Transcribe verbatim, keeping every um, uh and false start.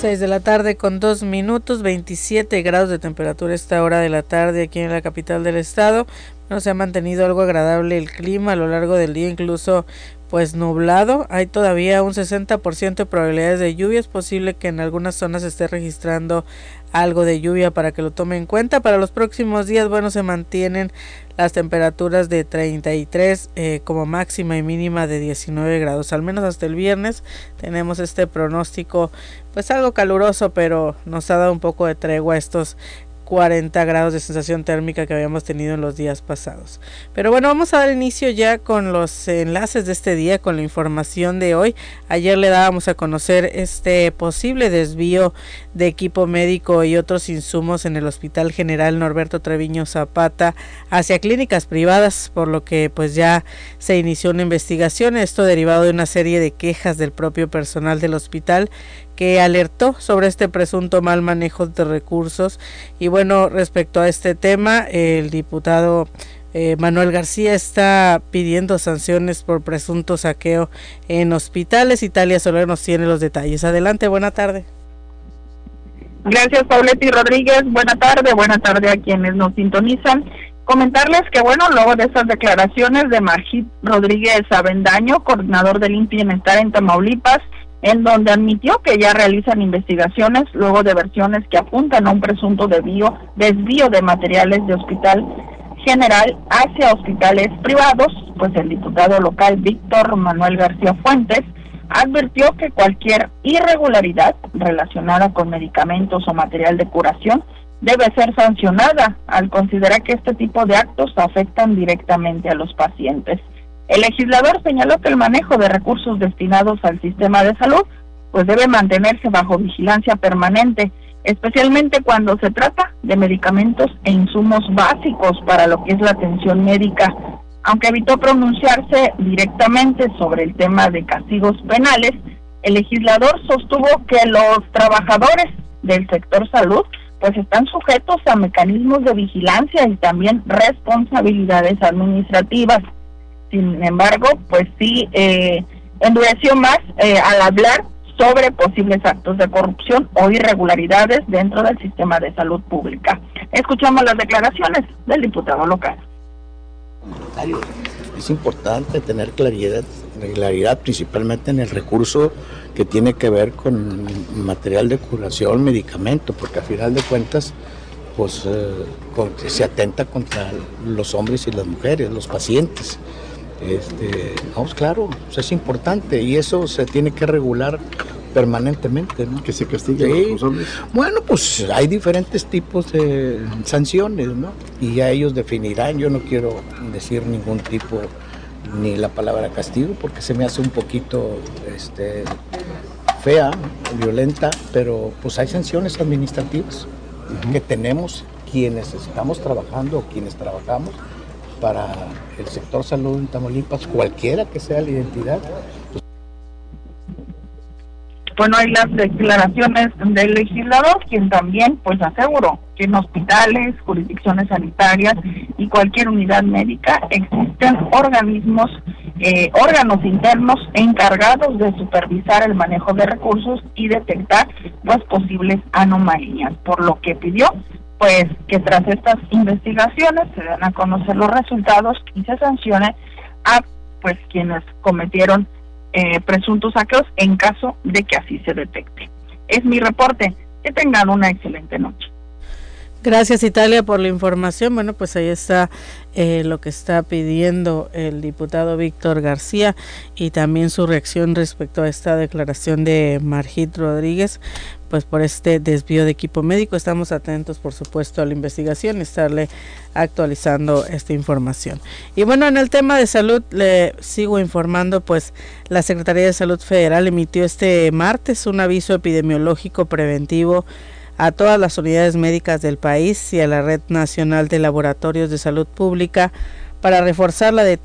seis de la tarde con dos minutos, veintisiete grados de temperatura a esta hora de la tarde aquí en la capital del estado. No se ha mantenido algo agradable el clima a lo largo del día, incluso pues nublado. Hay todavía un sesenta por ciento de probabilidades de lluvia. Es posible que en algunas zonas se esté registrando algo de lluvia para que lo tome en cuenta. Para los próximos días, bueno, se mantienen las temperaturas de treinta y tres eh, como máxima y mínima de diecinueve grados. Al menos hasta el viernes tenemos este pronóstico pues algo caluroso, pero nos ha dado un poco de tregua a estos cuarenta grados de sensación térmica que habíamos tenido en los días pasados. Pero bueno, vamos a dar inicio ya con los enlaces de este día, con la información de hoy. Ayer le dábamos a conocer este posible desvío de equipo médico y otros insumos en el Hospital General Norberto Treviño Zapata hacia clínicas privadas, por lo que pues ya se inició una investigación, esto derivado de una serie de quejas del propio personal del hospital que alertó sobre este presunto mal manejo de recursos. Y bueno, respecto a este tema, el diputado eh, Manuel García está pidiendo sanciones por presunto saqueo en hospitales. Italia Soler nos tiene los detalles. Adelante, buena tarde. Gracias, Pauleti Rodríguez. Buena tarde, buena tarde a quienes nos sintonizan. Comentarles que, bueno, luego de estas declaraciones de Margit Rodríguez Avendaño, coordinador del I N P I Bienestar en Tamaulipas, en donde admitió que ya realizan investigaciones luego de versiones que apuntan a un presunto desvío, desvío de materiales de Hospital General hacia hospitales privados, pues el diputado local Víctor Manuel García Fuentes advirtió que cualquier irregularidad relacionada con medicamentos o material de curación debe ser sancionada, al considerar que este tipo de actos afectan directamente a los pacientes. El legislador señaló que el manejo de recursos destinados al sistema de salud pues debe mantenerse bajo vigilancia permanente, especialmente cuando se trata de medicamentos e insumos básicos para lo que es la atención médica. Aunque evitó pronunciarse directamente sobre el tema de castigos penales, el legislador sostuvo que los trabajadores del sector salud pues están sujetos a mecanismos de vigilancia y también responsabilidades administrativas. Sin embargo, pues sí, eh, endureció más eh, al hablar sobre posibles actos de corrupción o irregularidades dentro del sistema de salud pública. Escuchamos las declaraciones del diputado local. Es importante tener claridad, claridad principalmente en el recurso que tiene que ver con material de curación, medicamento, porque al final de cuentas pues eh, con, se atenta contra los hombres y las mujeres, los pacientes. Este, vamos, claro, pues es importante y eso se tiene que regular permanentemente, ¿no? Que se castigue sí. a los responsables. Bueno, pues hay diferentes tipos de sanciones, ¿no? Y ya ellos definirán. Yo no quiero decir ningún tipo, ni la palabra castigo, porque se me hace un poquito este, fea, violenta, pero pues hay sanciones administrativas uh-huh. que tenemos quienes estamos trabajando o quienes trabajamos para el sector salud en Tamaulipas, cualquiera que sea la identidad. Bueno, hay las declaraciones del legislador, quien también pues aseguró que en hospitales, jurisdicciones sanitarias y cualquier unidad médica existen organismos, eh, órganos internos encargados de supervisar el manejo de recursos y detectar pues posibles anomalías, por lo que pidió pues que tras estas investigaciones se den a conocer los resultados y se sancione a pues quienes cometieron eh, presuntos saqueos en caso de que así se detecte. Es mi reporte. Que tengan una excelente noche. Gracias, Italia, por la información. Bueno, pues ahí está eh, lo que está pidiendo el diputado Víctor García y también su reacción respecto a esta declaración de Margit Rodríguez, pues por este desvío de equipo médico. Estamos atentos, por supuesto, a la investigación y estarle actualizando esta información. Y bueno, en el tema de salud le sigo informando, pues la Secretaría de Salud Federal emitió este martes un aviso epidemiológico preventivo a todas las unidades médicas del país y a la Red Nacional de Laboratorios de Salud Pública para reforzar la detección